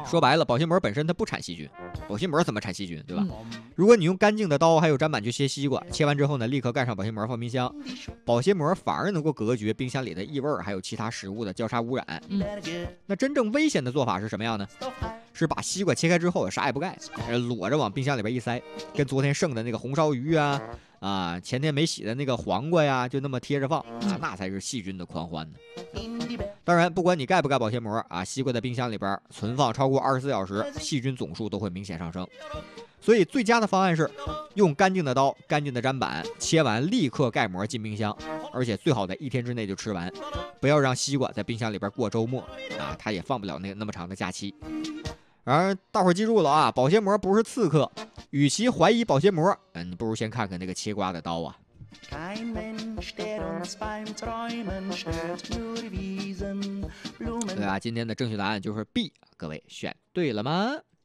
说白了，保鲜膜本身它不产细菌，保鲜膜怎么产细菌，对吧？如果你用干净的刀还有砧板去切西瓜，切完之后呢，立刻盖上保鲜膜放冰箱，保鲜膜反而能够隔绝冰箱里的异味还有其他食物的交叉污染。那真正危险的做法是什么样呢？是把西瓜切开之后啥也不盖，裸着往冰箱里边一塞，跟昨天剩的那个红烧鱼前天没洗的那个黄瓜呀，就那么贴着放那才是细菌的狂欢呢。当然，不管你盖不盖保鲜膜西瓜在冰箱里边存放超过24小时，细菌总数都会明显上升。所以最佳的方案是用干净的刀、干净的砧板，切完立刻盖膜进冰箱，而且最好在1天之内就吃完，不要让西瓜在冰箱里边过周末它也放不了那么长的假期。而大伙儿记住了保鲜膜不是刺客，与其怀疑保鲜膜，你不如先看看那个切瓜的刀对啊，今天的正确答案就是 B， 各位选对了吗？